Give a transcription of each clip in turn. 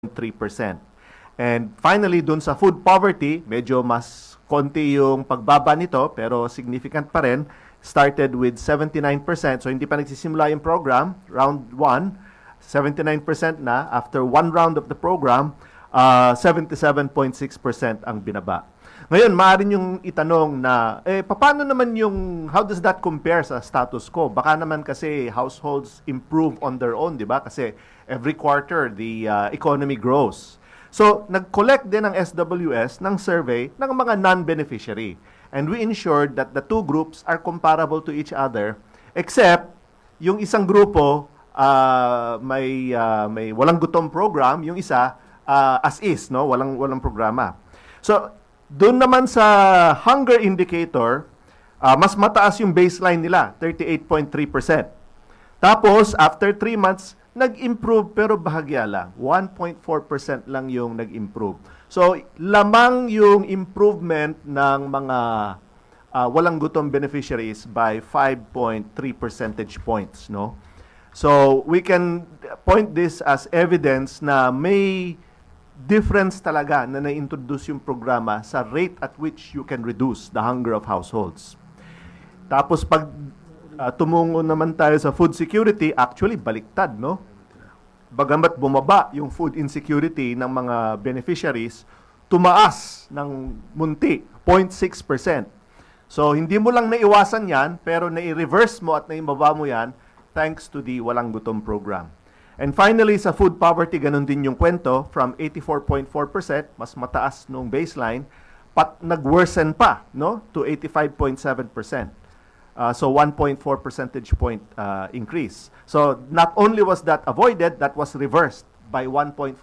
And finally, dun sa food poverty, medyo mas konti yung pagbaba nito, pero significant pa rin. Started with 79%. So hindi pa nagsisimula yung program, round 1, 79% na. After one round of the program, 77.6% ang binaba. Ngayon, maaari yung itanong na, paano naman yung, how does that compare sa status quo? Baka naman kasi households improve on their own, di ba? Kasi every quarter, the economy grows. So, nag-collect din ang SWS ng survey ng mga non-beneficiary. And we ensured that the two groups are comparable to each other, except yung isang grupo may walang gutom program, yung isa as is, no? Walang programa. So, doon naman sa hunger indicator, mas mataas yung baseline nila, 38.3%. Tapos, after 3 months, nag-improve pero bahagya lang. 1.4% lang yung nag-improve. So, lamang yung improvement ng mga walang gutom beneficiaries by 5.3 percentage points, no? So, we can point this as evidence na may difference talaga na na-introduce yung programa sa rate at which you can reduce the hunger of households. Tapos pag tumungo naman tayo sa food security, actually baliktad, no? Bagamat bumaba yung food insecurity ng mga beneficiaries, tumaas ng munti, 0.6%. So hindi mo lang naiwasan yan, pero nai-reverse mo at naibaba mo yan thanks to the Walang Gutom program. And finally, sa food poverty, ganun din yung kwento, from 84.4%, mas mataas nung baseline, nag-worsen pa, no, to 85.7%. So 1.4 percentage point increase. So not only was that avoided, that was reversed by 1.4%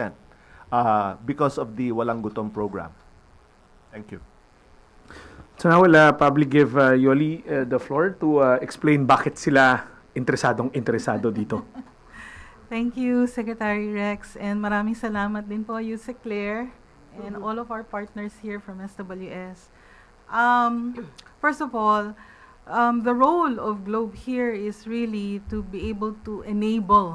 because of the Walang Gutom program. Thank you. So now we'll probably give Yoli the floor to explain bakit sila interesado dito. Thank you, Secretary Rex, and maraming salamat din po, Yusek Claire, and all of our partners here from SWS. First of all, the role of Globe here is really to be able to enable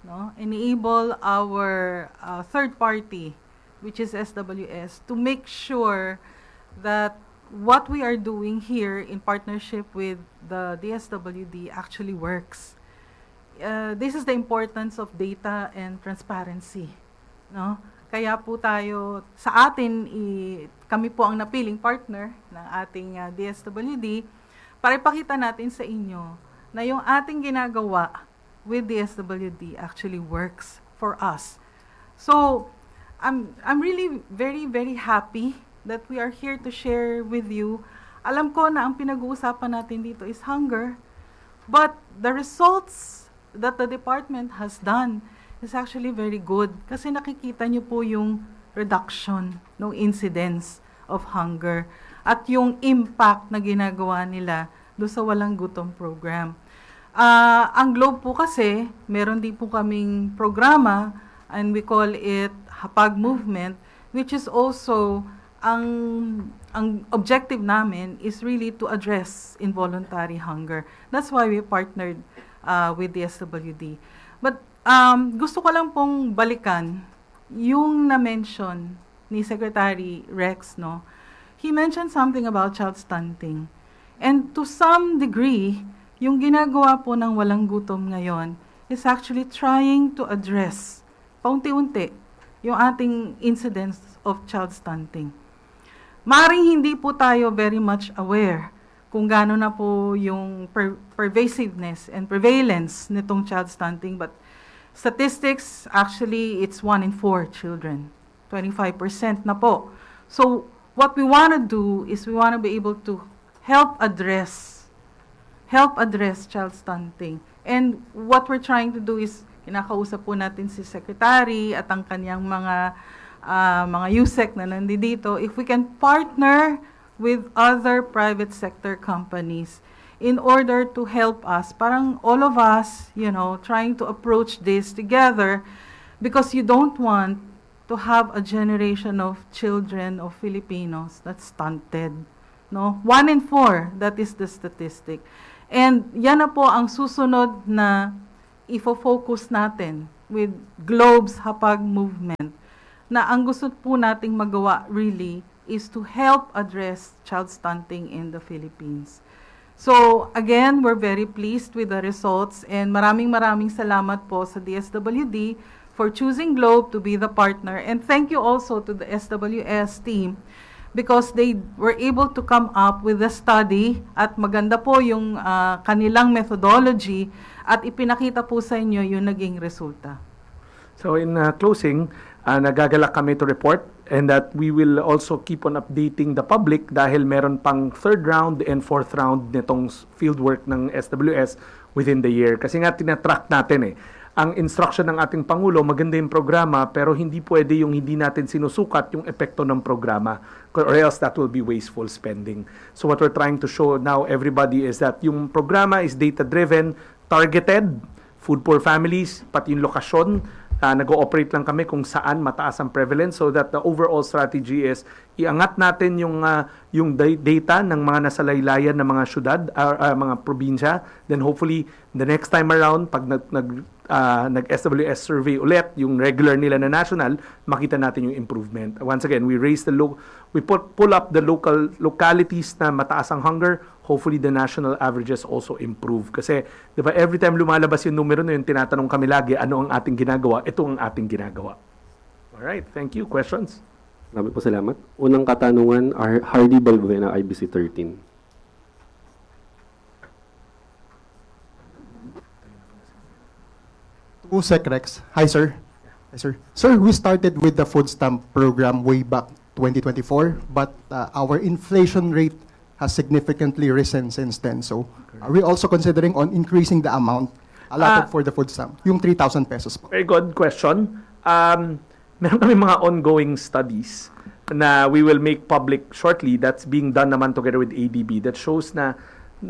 our third party, which is SWS, to make sure that what we are doing here in partnership with the DSWD actually works. This is the importance of data and transparency, no? Kaya po tayo, sa atin, kami po ang napiling partner ng ating DSWD para ipakita natin sa inyo na yung ating ginagawa with DSWD actually works for us. So, I'm really very, very happy that we are here to share with you. Alam ko na ang pinag-uusapan natin dito is hunger, but the results that the department has done is actually very good kasi nakikita niyo po yung reduction ng incidence of hunger at yung impact na ginagawa nila do sa Walang Gutom program. Ang Globe po kasi, meron din po kaming programa and we call it Hapag Movement, which is also ang objective namin is really to address involuntary hunger. That's why we partnered with the SWD. But gusto ko lang pong balikan yung na-mention ni Secretary Rex, no? He mentioned something about child stunting. And to some degree, yung ginagawa po ng Walang Gutom ngayon is actually trying to address paunti-unti yung ating incidence of child stunting. Maring hindi po tayo very much aware kung gaano na po yung pervasiveness and prevalence nitong child stunting. But statistics, actually, it's 1 in 4 children. 25% na po. So, what we want to do is we want to be able to help address child stunting. And what we're trying to do is, kinakausap po natin si Secretary at ang kanyang mga USEC na nandito, if we can partner with other private sector companies in order to help us, parang all of us, trying to approach this together because you don't want to have a generation of children of Filipinos that's stunted. No? 1 in 4, that is the statistic. And yan na po ang susunod na ifo-focus natin with Globe's Hapag movement na ang gusto po nating magawa really is to help address child stunting in the Philippines. So again, we're very pleased with the results and maraming salamat po sa DSWD for choosing Globe to be the partner, and thank you also to the SWS team because they were able to come up with a study at maganda po yung kanilang methodology at ipinakita po sa inyo yung naging resulta. So in closing, nagagalak kami to report and that we will also keep on updating the public dahil meron pang third round and fourth round nitong fieldwork ng SWS within the year. Kasi nga tinatrack natin ang instruction ng ating Pangulo, maganda yung programa, pero hindi pwede yung hindi natin sinusukat yung epekto ng programa, or else that will be wasteful spending. So what we're trying to show now everybody is that yung programa is data-driven, targeted, food poor families, pati yung lokasyon, nag-ooperate lang kami kung saan mataas ang prevalence so that the overall strategy is iangat natin yung data ng mga nasa laylayan ng mga syudad, mga probinsya. Then hopefully, the next time around, pag nag-SWS survey ulit, yung regular nila na national, makita natin yung improvement. Once again, we pull up the localities na mataas ang hunger. Hopefully, the national averages also improve. Kasi, di ba, every time lumalabas yung numero na yun, tinatanong kami lagi, ano ang ating ginagawa? Ito ang ating ginagawa. Alright, thank you. Questions? Marami po salamat. Unang katanungan, Hardy Balbuena, IBC 13. Sec Rex. Hi, sir. Hi, sir. Sir, we started with the food stamp program way back 2024, but our inflation rate has significantly risen since then. So, are we also considering on increasing the amount allotted for the food stamp? Yung 3,000 pesos po. Very good question. Meron kami mga ongoing studies na we will make public shortly. That's being done naman together with ADB. That shows na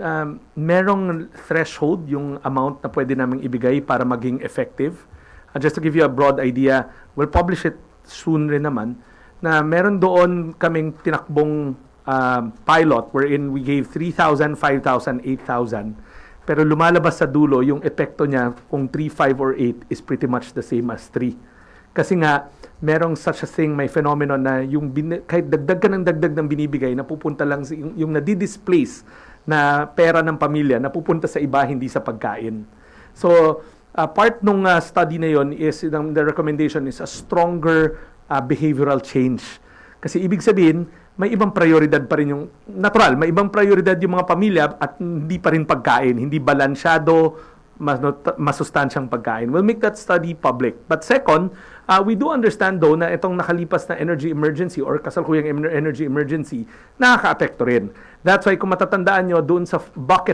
merong threshold yung amount na pwede naming ibigay para maging effective. Just to give you a broad idea, we'll publish it soon rin naman, na meron doon kaming tinakbong pilot wherein we gave 3,000, 5,000, 8,000. Pero lumalabas sa dulo, yung epekto niya kung 3, 5, or 8 is pretty much the same as 3. Kasi nga, merong such a thing, may phenomenon na yung kahit dagdag ka ng dagdag ng binibigay, napupunta lang yung nadi-displace na pera ng pamilya, napupunta sa iba, hindi sa pagkain. So, part nung study na yon is, the recommendation is a stronger behavioral change. Kasi ibig sabihin, may ibang prioridad pa rin yung, natural, may ibang prioridad yung mga pamilya at hindi pa rin pagkain, hindi balansyado, masustansyang pagkain. We'll make that study public. But second, we do understand though na itong nakalipas na energy emergency or kasalukuyang energy emergency, nakaka-apekto rin. That's why kung matatandaan nyo, doon sa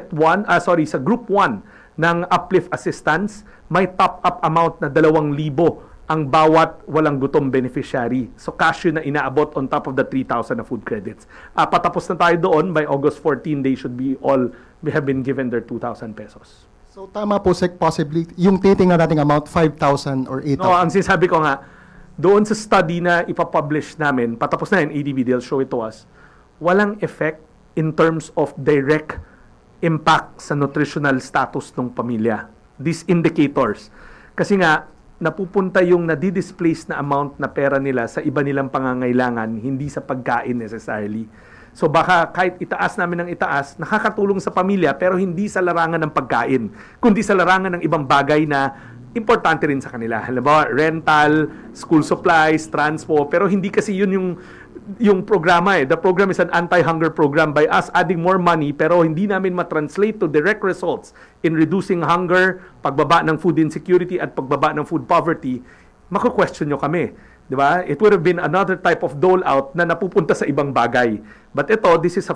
sa group 1 ng uplift assistance, may top-up amount na 2,000 ang bawat walang gutom beneficiary. So cash yun na inaabot on top of the 3,000 na food credits. Patapos na tayo doon, by August 14, they should be have been given their 2,000 pesos. So tama po, Sec, possibly, yung titingnan nating amount, 5,000 or 8,000? No, ang sinasabi ko nga, doon sa study na ipapublish namin, patapos na yung ADB, they'll show it to us, walang effect in terms of direct impact sa nutritional status ng pamilya. These indicators. Kasi nga, napupunta yung nadi-displace na amount na pera nila sa iba nilang pangangailangan, hindi sa pagkain necessarily. So baka kahit itaas namin ng itaas, nakakatulong sa pamilya pero hindi sa larangan ng pagkain, kundi sa larangan ng ibang bagay na importante rin sa kanila. Halimbawa, rental, school supplies, transpo, pero hindi kasi yun yung programa The program is an anti-hunger program. By us adding more money pero hindi namin matranslate to direct results in reducing hunger, pagbaba ng food insecurity at pagbaba ng food poverty, mako-question nyo kami. Diba? It would have been another type of dole out na napupunta sa ibang bagay. But this is a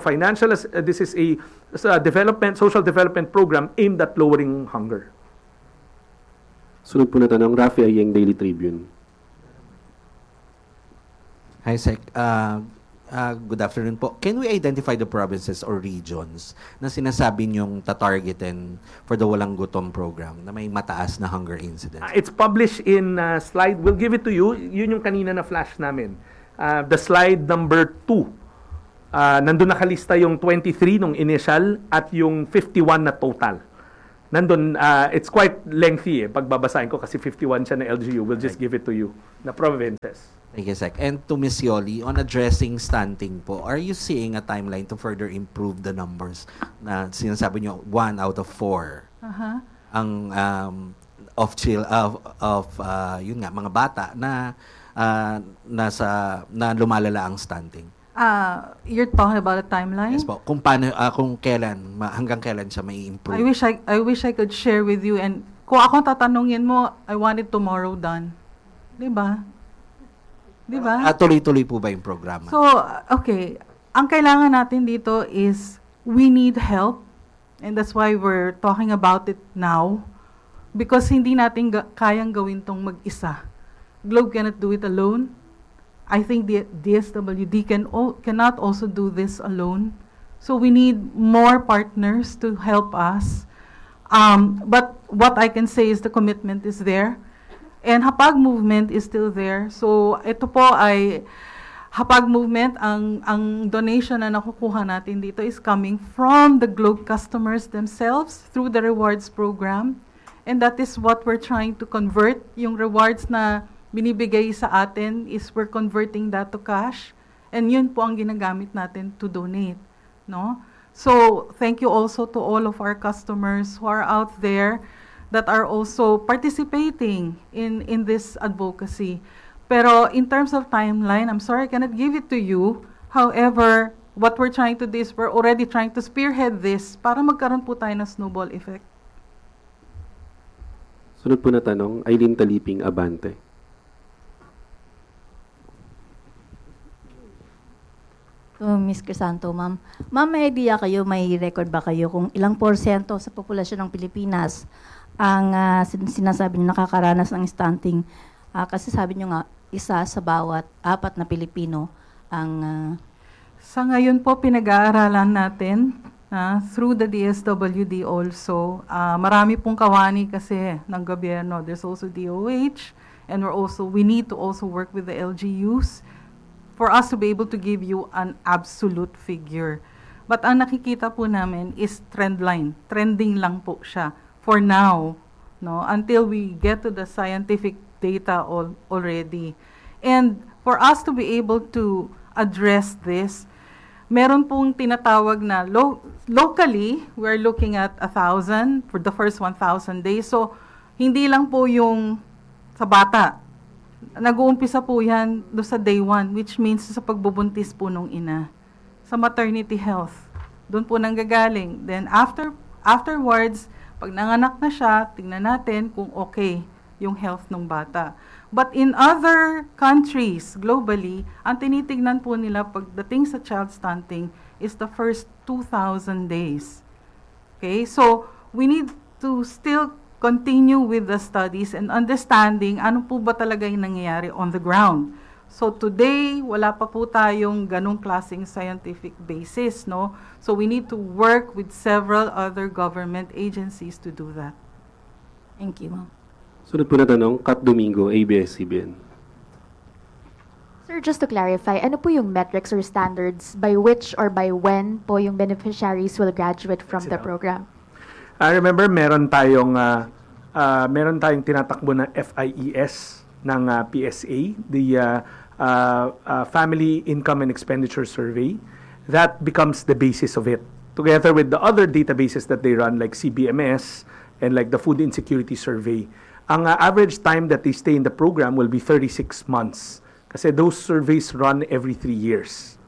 social development program aimed at lowering hunger. Sunod po na tanong, Rafi Ayeng, Daily Tribune. Hi, Sec. Good afternoon po. Can we identify the provinces or regions na sinasabi niyong tatargetin for the Walang Gutom program na may mataas na hunger incidence? It's published in slide. We'll give it to you. Yun yung kanina na flash namin. The slide number 2. Nandun nakalista yung 23 nung initial at yung 51 na total. Nandun, it's quite lengthy pagbabasahin ko kasi 51 siya na LGU. We'll just give it to you na provinces. Thank you, Sec. And to Ms. Yoli, on addressing stunting po, are you seeing a timeline to further improve the numbers na sinasabi nyo 1 out of 4 ang yun nga mga bata na na lumalala ang stunting? You're talking about a timeline? Yes po. Kung paano kung kailan hanggang kailan siya may improve. I wish I could share with you, and kung ako tatanungin mo, I want it tomorrow done. 'Di ba? Tuloy-tuloy po ba yung programa? So, okay. Ang kailangan natin dito is we need help, and that's why we're talking about it now, because hindi natin kayang gawin tong mag-isa. Globe cannot do it alone. I think the DSWD cannot also do this alone. So we need more partners to help us. But what I can say is the commitment is there. And Hapag Movement is still there. So ito po ay Hapag Movement, ang donation na nakukuha natin dito is coming from the Globe customers themselves through the rewards program. And that is what we're trying to convert. Yung rewards na binibigay sa atin is we're converting that to cash, and yun po ang ginagamit natin to donate, no? So thank you also to all of our customers who are out there that are also participating in this advocacy. Pero in terms of timeline, I'm sorry I cannot give it to you. However, what we're trying to do is we're already trying to spearhead this para magkaroon po tayo ng snowball effect. Sunod po na tanong, Eileen Taliping, Abante. Ms. Crisanto, ma'am. Ma'am, may idea kayo, may record ba kayo kung ilang porsyento sa populasyon ng Pilipinas ang sinasabi niyo nakakaranas ng stunting? Kasi sabi niyo nga, isa sa bawat 4 na Pilipino ang... Sa ngayon po, pinag-aaralan natin through the DSWD also. Marami pong kawani kasi ng gobyerno. There's also DOH, and we need to also work with the LGUs for us to be able to give you an absolute figure. But ang nakikita po namin is trend line. Trending lang po siya for now, no? Until we get to the scientific data already. And for us to be able to address this, meron pong tinatawag na locally, we're looking at 1,000 for the first 1,000 days. So, hindi lang po yung sa bata. Nag-uumpisa po yan do sa day 1, which means sa pagbubuntis po nung ina. Sa maternity health. Doon po nanggagaling. Then afterwards, pag nanganak na siya, tingnan natin kung okay yung health ng bata. But in other countries, globally, ang tinitignan po nila pagdating sa child stunting is the first 2,000 days. Okay? So, we need to still continue with the studies and understanding ano po ba talaga yung nangyayari on the ground. So today, wala pa po tayong ganong klaseng scientific basis, no? So we need to work with several other government agencies to do that. Thank you, ma'am. Sunod po na tanong, Kat Domingo, ABS-CBN. Sir, just to clarify, ano po yung metrics or standards by which or by when po yung beneficiaries will graduate from the program? I remember meron tayong tinatakbo na FIES ng PSA, the Family Income and Expenditure Survey. That becomes the basis of it, together with the other databases that they run like CBMS and like the Food Insecurity Survey. Ang average time that they stay in the program will be 36 months kasi those surveys run every 3 years.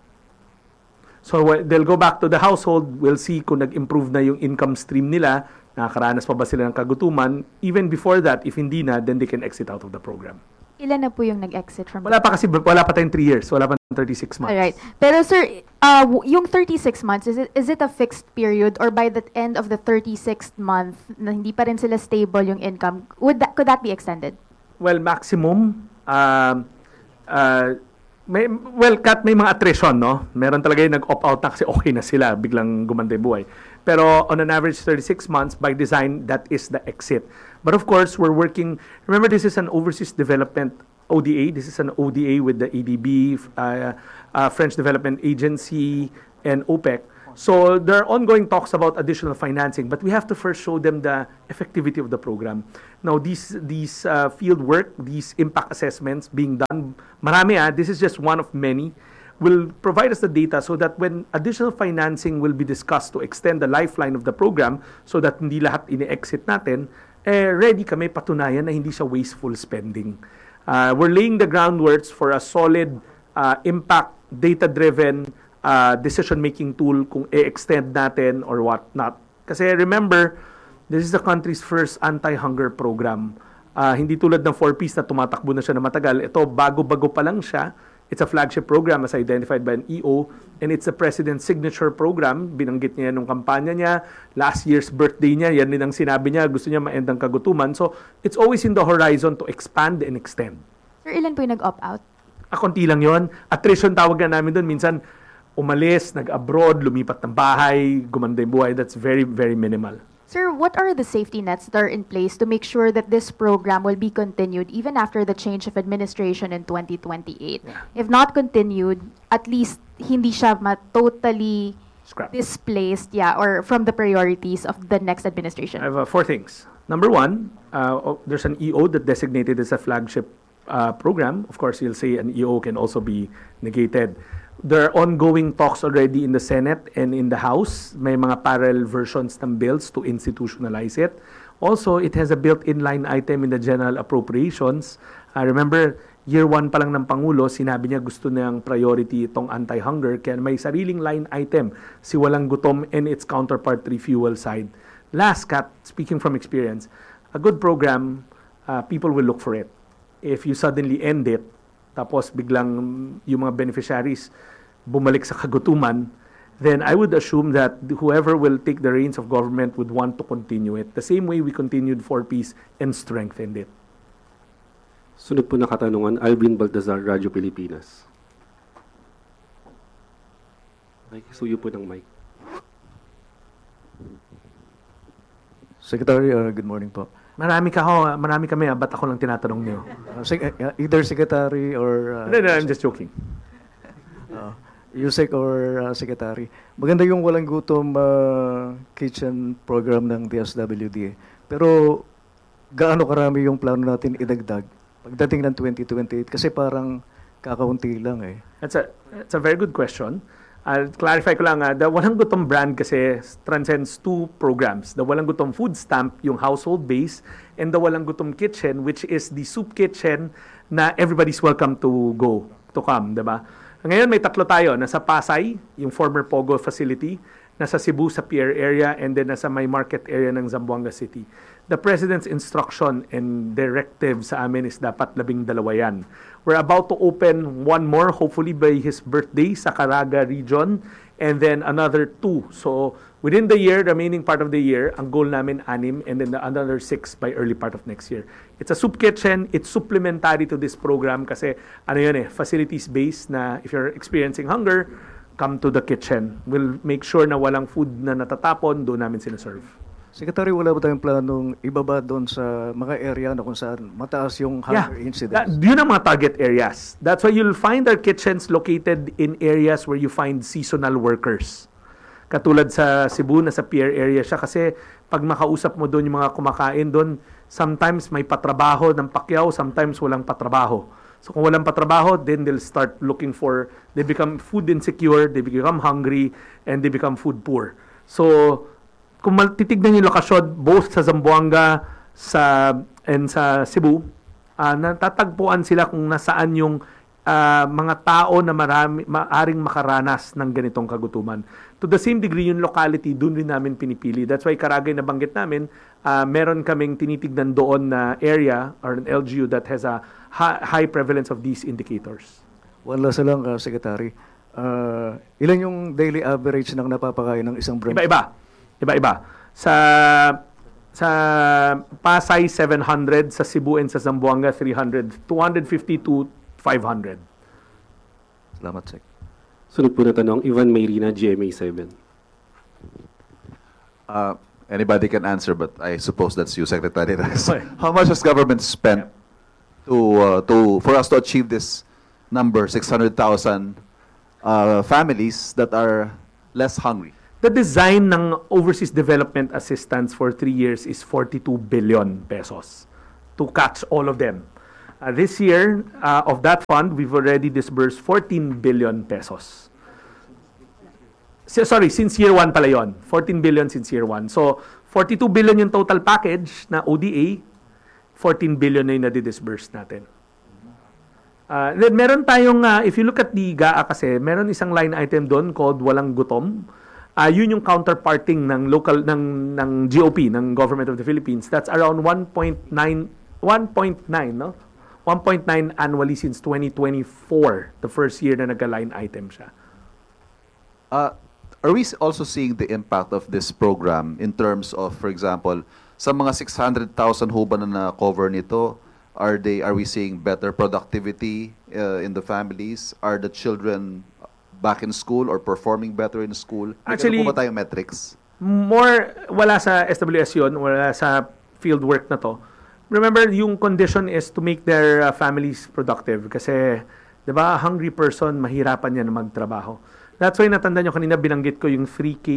So they'll go back to the household, we'll see kung nag-improve na yung income stream nila, nakakaranas pa ba sila ng kagutuman. Even before that, if hindi na, then they can exit out of the program. Ilan na po yung nag-exit from wala pa tayong 3 years, wala pa 36 months. Alright. Pero sir, yung 36 months, is it a fixed period or by the end of the 36th month na hindi pa rin sila stable yung income, could that be extended? Well, maximum, may mga attrition, no? Meron talaga yung nag-opt out na kasi okay na sila, biglang gumanda yung buhay. Pero on an average 36 months, by design, that is the exit. But of course, we're working, remember this is an overseas development ODA, this is an ODA with the ADB, French Development Agency, and OPEC. So there are ongoing talks about additional financing, but we have to first show them the effectivity of the program. Now, these field work, these impact assessments being done, marami this is just one of many, will provide us the data so that when additional financing will be discussed to extend the lifeline of the program so that hindi lahat ini-exit natin, ready kami patunayan na hindi siya wasteful spending. We're laying the groundwork for a solid impact, data-driven decision-making tool kung i-extend natin or what not. Kasi remember, this is the country's first anti-hunger program. Hindi tulad ng 4Ps na tumatakbo na siya na matagal. Ito, bago-bago pa lang siya. It's a flagship program as identified by an EO, and it's the President's signature program. Binanggit niya nung kampanya niya. Last year's birthday niya, yan din ang sinabi niya. Gusto niya ma-end ang kagutuman. So, it's always in the horizon to expand and extend. Sir, ilan po yung nag-opt out? Konti lang yon. Attrition tawag na namin doon. Minsan, umalis, nag-abroad, lumipat ng bahay, gumanda yung buhay. That's very, very minimal. Sir, what are the safety nets that are in place to make sure that this program will be continued even after the change of administration in 2028? Yeah. If not continued, at least hindi siya totally Scrap. displaced, or from the priorities of the next administration. I have 4 things. Number 1, there's an EO that designated as a flagship program. Of course, you'll say an EO can also be negated. There are ongoing talks already in the Senate and in the House. May mga parallel versions ng bills to institutionalize it. Also, it has a built-in line item in the general appropriations. Remember, year 1 pa lang ng Pangulo, sinabi niya gusto niyang priority itong anti-hunger. Kaya may sariling line item, si Walang Gutom and its counterpart refuel side. Last, Kat, speaking from experience, a good program, people will look for it. If you suddenly end it, tapos biglang yung mga beneficiaries bumalik sa kagutuman, then I would assume that whoever will take the reins of government would want to continue it. The same way we continued 4Ps and strengthened it. Sunod po na katanungan, Alvin Baltazar, Radyo Pilipinas. Suyo po ng mic. Secretary, good morning po. Marami kami, ba't ako lang tinatanong niyo? Either Secretary or... No, I'm just joking. Yusek or Secretary. Maganda yung Walang Gutom kitchen program ng DSWD. Pero gaano karami yung plano natin idagdag pagdating ng 2028? Kasi parang kakaunti lang eh. That's a very good question. I'll clarify ko lang, the Walang Gutom brand kasi transcends 2 programs. The Walang Gutom food stamp, yung household base, and the Walang Gutom kitchen, which is the soup kitchen na everybody's welcome to come, diba? Ngayon may 3 tayo. Nasa Pasay, yung former Pogo facility, nasa Cebu sa Pier area, and then nasa may market area ng Zamboanga City. The President's instruction and directive sa amin is dapat 12 yan. We're about to open 1 more, hopefully by his birthday, sa Caraga region, and then another 2. So, within the year, remaining part of the year, ang goal namin 6, and then another 6 by early part of next year. It's a soup kitchen. It's supplementary to this program kasi, facilities-based na if you're experiencing hunger, come to the kitchen. We'll make sure na walang food na natatapon, doon namin sinaserve. Secretary, wala ba tayong planong ibaba doon sa mga area na kung saan mataas yung hunger incidence? Yun ang mga target areas. That's why you'll find our kitchens located in areas where you find seasonal workers. Katulad sa Cebu, na sa Pier area siya kasi pag makausap mo doon yung mga kumakain doon, sometimes may patrabaho ng pakyaw, sometimes walang patrabaho. So kung walang patrabaho, then they'll start looking they become food insecure, they become hungry, and they become food poor. So, kung titignan yung lokasyon, both sa Zamboanga and sa Cebu, natatagpuan sila kung nasaan yung mga tao na maaring makaranas ng ganitong kagutuman. To the same degree, yung locality, doon rin namin pinipili. That's why Karagay na banggit namin, meron kaming tinitignan doon na area or an LGU that has a high prevalence of these indicators. One last lang, Secretary. Ilan yung daily average ng napapakain ng isang branch? Iba-iba. Sa Pasay, 700. Sa Cebu and sa Zamboanga, 300. 250 to 500. Salamat, Sec. Sunod po na tanong, Ivan Mayrina, GMA7. Anybody can answer, but I suppose that's you, Secretary. How much has government spent for us to achieve this number, 600,000 families that are less hungry? The design ng Overseas Development Assistance for 3 years is 42 billion pesos to catch all of them. This year, of that fund, we've already disbursed 14 billion pesos. Sorry, since year 1 pala yun. 14 billion since year 1. So, 42 billion yung total package na ODA, 14 billion na yung nadidisburse natin. Then meron tayong, if you look at the GAA kasi, meron isang line item doon called Walang Gutom. Yun yung counterparting ng local, ng GOP, ng Government of the Philippines. That's around 1.9, no? 1.9 annually since 2024, the first year na nagka-line item siya. Are we also seeing the impact of this program in terms of, for example, sa mga 600,000 ho ba na na-cover nito, are we seeing better productivity in the families? Are the children back in school or performing better in school? Actually, po ba tayong metrics? More, wala sa SWS yun, wala sa field work na to. Remember, yung condition is to make their families productive. Kasi, di ba, a hungry person, mahirapan yan magtrabaho. That's why natanda nyo kanina, binanggit ko yung 3K,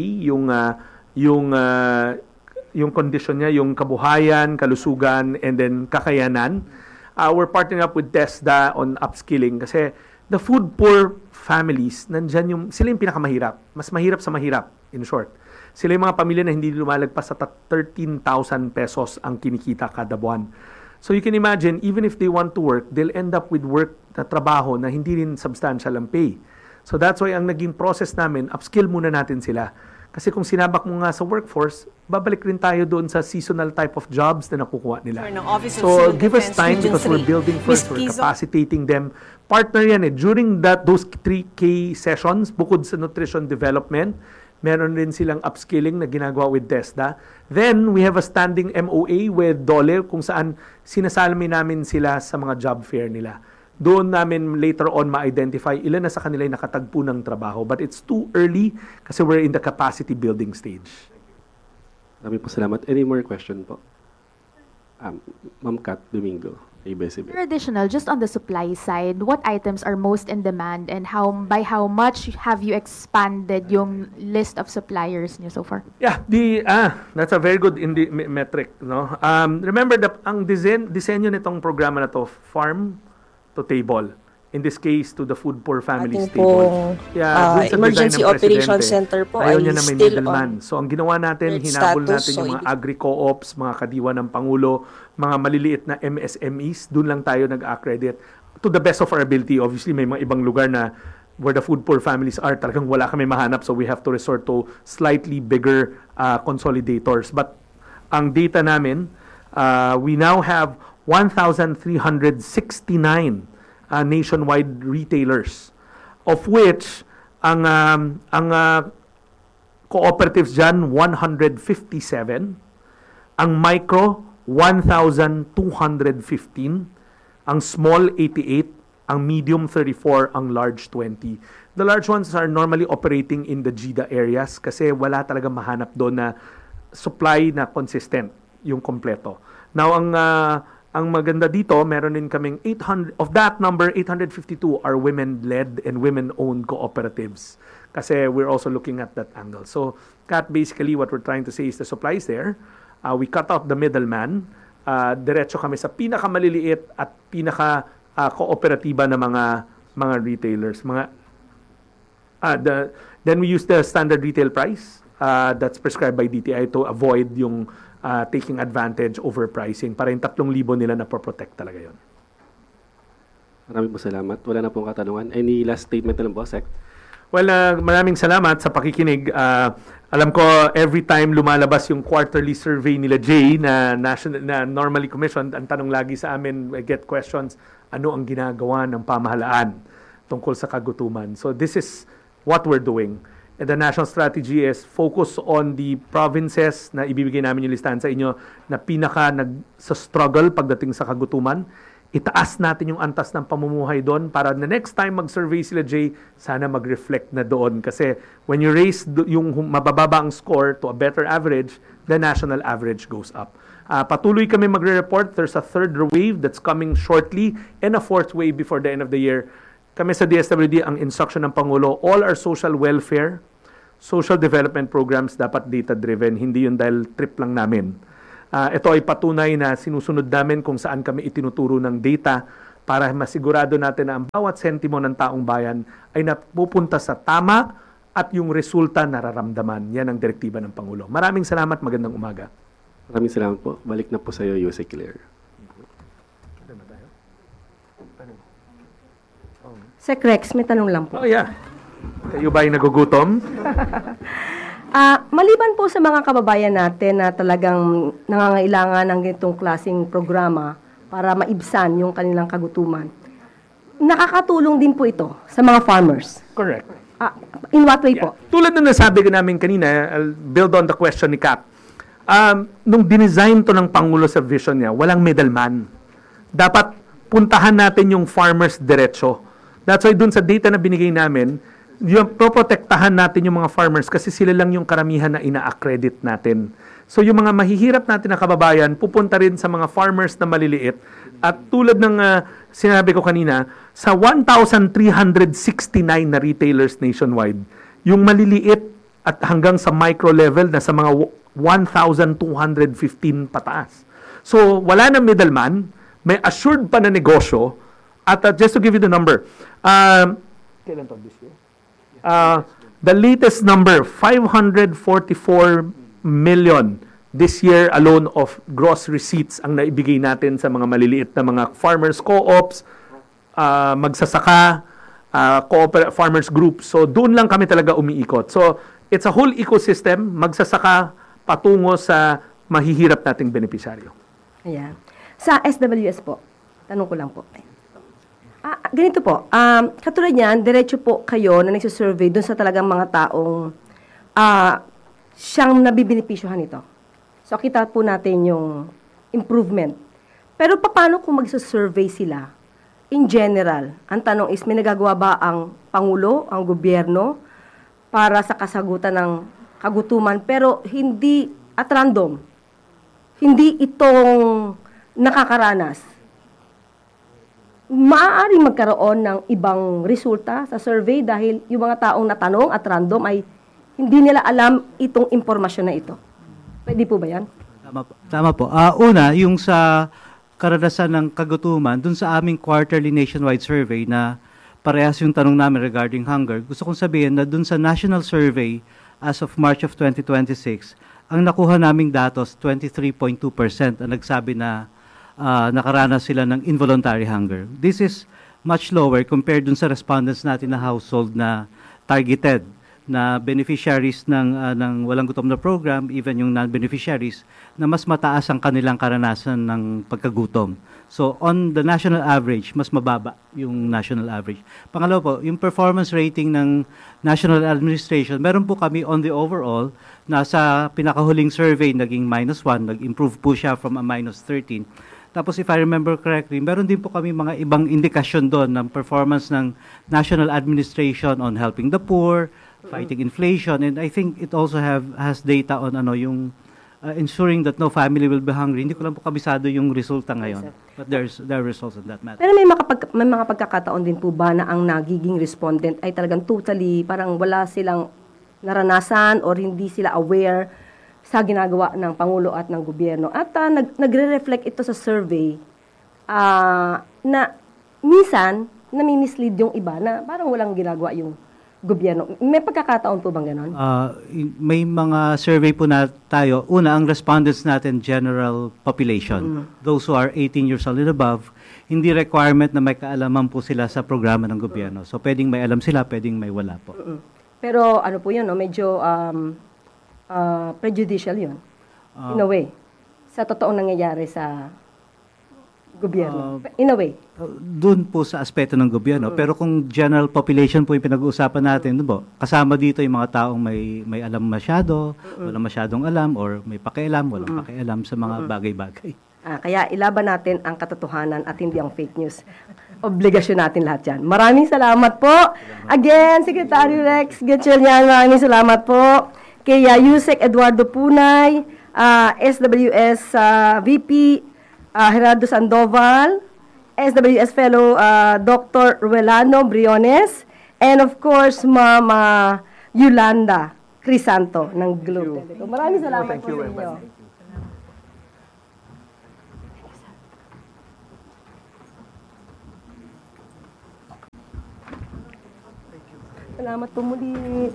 yung condition niya, yung kabuhayan, kalusugan, and then kakayanan. We're partnering up with TESDA on upskilling kasi the food poor families, nandyan sila yung pinakamahirap. Mas mahirap sa mahirap, in short. Sila yung mga pamilya na hindi lumalagpas sa 13,000 pesos ang kinikita kada buwan. So you can imagine, even if they want to work, they'll end up with work na trabaho na hindi rin substantial ang pay. So that's why ang naging process namin, upskill muna natin sila. Kasi kung sinabak mo nga sa workforce, babalik rin tayo doon sa seasonal type of jobs na nakukuha nila. So give us time because we're building first, we're capacitating them. Partner yan during those 3K sessions, bukod sa nutrition development, meron rin silang upskilling na ginagawa with TESDA. Then, we have a standing MOA with DOLE kung saan sinasali namin sila sa mga job fair nila. Doon namin later on ma-identify ilan na sa kanila yung nakatagpo ng trabaho. But it's too early kasi we're in the capacity building stage. Maraming po salamat. Any more question po? Ma'am Kat Domingo, ABS-CBN. For additional, just on the supply side, what items are most in demand and by how much have you expanded yung list of suppliers niyo so far? Yeah, that's a very good metric, no? Remember ang disenyo nitong programa na to, farm to table. In this case, to the food poor families table. Emergency Operations Center po ayaw niya na may still middleman. So ang ginawa natin, hinabol natin yung mga agri-co-ops, mga kadiwa ng Pangulo, mga maliliit na MSMEs, doon lang tayo nag-accredit. To the best of our ability, obviously may mga ibang lugar na where the food poor families are, talagang wala kami mahanap, so we have to resort to slightly bigger consolidators. But ang data namin, we now have 1,369 nationwide retailers, of which ang cooperatives dyan 157, ang micro 1,215, ang small 88, ang medium 34, ang large 20. The large ones are normally operating in the GIDA areas kasi wala talaga mahanap doon na supply na consistent, yung kompleto. Now ang maganda dito, meron din kaming 800, of that number, 852 are women-led and women-owned cooperatives. Kasi we're also looking at that angle. So, Kat, basically what we're trying to say is the supply is there. We cut out the middleman. Diretso kami sa pinakamaliliit at pinaka-kooperatiba na mga retailers. Then we use the standard retail price that's prescribed by DTI to avoid yung taking advantage over pricing para yung 3,000 nila na protect talaga yon. Maraming po salamat. Wala na pong katanungan. Any last statement na lang po, Sec? Well, maraming salamat sa pakikinig. Alam ko every time lumalabas yung quarterly survey nila Jay na normally commissioned, ang tanong lagi sa amin, I get questions, ano ang ginagawa ng pamahalaan tungkol sa kagutuman. So this is what we're doing. And the national strategy is focus on the provinces na ibibigay namin yung listahan sa inyo na sa struggle pagdating sa kagutuman. Itaas natin yung antas ng pamumuhay doon para the next time mag-survey sila, Jay, sana mag-reflect na doon. Kasi when you raise yung mabababa ang score to a better average, the national average goes up. Patuloy kami magre-report. There's a third wave that's coming shortly and a fourth wave before the end of the year. Kami sa DSWD, ang instruction ng Pangulo, all our social welfare, social development programs dapat data-driven, hindi yun dahil trip lang namin. Ito ay patunay na sinusunod namin kung saan kami itinuturo ng data para masigurado natin na ang bawat sentimo ng taong bayan ay napupunta sa tama at yung resulta nararamdaman. Yan ang direktiba ng Pangulo. Maraming salamat, magandang umaga. Maraming salamat po. Balik na po sa iyo, Yusek Claire. Sec Rex, may tanong lang po. Oh yeah. Kayo ba ay nagugutom? Maliban po sa mga kababayan natin na talagang nangangailangan ng ganitong klaseng programa para maibsan yung kanilang kagutuman, nakakatulong din po ito sa mga farmers. Correct. In what way po? Tulad na nasabi namin kanina, I'll build on the question ni Cap. Nung dinesign to ng Pangulo sa vision niya, walang middleman. Dapat puntahan natin yung farmers diretso. That's why dun sa data na binigay namin, yung poprotektahan natin yung mga farmers kasi sila lang yung karamihan na ina-accredit natin. So yung mga mahihirap natin na kababayan, pupunta rin sa mga farmers na maliliit. At tulad ng sinabi ko kanina, sa 1,369 na retailers nationwide, yung maliliit at hanggang sa micro level na sa mga 1,215 pataas. So wala na middleman, may assured pa na negosyo. At just to give you the number, kailan to this year? The latest number, 544 million this year alone of gross receipts ang naibigay natin sa mga maliliit na mga farmers co-ops, magsasaka, farmers groups. So doon lang kami talaga umiikot. So it's a whole ecosystem, magsasaka patungo sa mahihirap nating benepisyaryo. Ayan. Sa SWS po, tanong ko lang po. Ganito po, katulad niyan, diretso po kayo na nagsusurvey dun sa talagang mga taong siyang nabibenepisyohan nito. So, kita po natin yung improvement. Pero paano kung magsusurvey sila? In general, ang tanong is, may nagagawa ba ang Pangulo, ang gobyerno, para sa kasagutan ng kagutuman, pero hindi at random. Hindi itong nakakaranas. Maaaring magkaroon ng ibang resulta sa survey dahil yung mga taong natanong at random ay hindi nila alam itong impormasyon na ito. Pwede po ba yan? Tama po. Una, yung sa karanasan ng kagutuman, dun sa aming quarterly nationwide survey na parehas yung tanong namin regarding hunger, gusto kong sabihin na dun sa national survey as of March of 2026, ang nakuha naming datos, 23.2% ang nagsabi na nakaranas sila ng involuntary hunger. This is much lower compared dun sa respondents natin na household na targeted na beneficiaries ng walang gutom na program, even yung non-beneficiaries, na mas mataas ang kanilang karanasan ng pagkagutom. So, on the national average, mas mababa yung national average. Pangalawa po, yung performance rating ng National Administration, meron po kami on the overall, na sa pinakahuling survey, naging -1, nag-improve po siya from a -13. Tapos if I remember correctly, meron din po kami mga ibang indikasyon doon ng performance ng National Administration on helping the poor, fighting inflation, and I think it also has data on yung ensuring that no family will be hungry. Hindi ko lang po kabisado yung resulta ngayon. But there are results on that matter. Pero may mga pagkakataon din po ba na ang nagiging respondent ay talagang totally parang wala silang naranasan or hindi sila aware sa ginagawa ng Pangulo at ng gobyerno. At nagre-reflect ito sa survey na minsan nami-mislead yung iba na parang walang ginagawa yung gobyerno. May pagkakataon po bang ganon? May mga survey po na tayo. Una, ang respondents natin, general population. Those who are 18 years old and above, hindi requirement na may kaalaman po sila sa programa ng gobyerno. So, pwedeng may alam sila, pwedeng may wala po. Pero ano po yun, medyo prejudicial yun, in a way, sa totoong nangyayari sa gobyerno. In a way. Doon po sa aspeto ng gobyerno. Pero kung general population po yung pinag-uusapan natin, kasama dito yung mga taong may alam masyado, walang masyadong alam, or may pakialam, walang pakialam sa mga bagay-bagay. Kaya ilaban natin ang katotohanan at hindi ang fake news. Obligasyon natin lahat yan. Maraming salamat po. Again, Secretary Rex Gatchalian, maraming salamat po. Kay Yusek Eduardo Punay, SWS VP Gerardo Sandoval, SWS Fellow Dr. Ruelano Briones, and of course, Ma'am Yolanda Crisanto ng Globe Telecom. Maraming salamat Thank po you, sa inyo. Salamat po muli.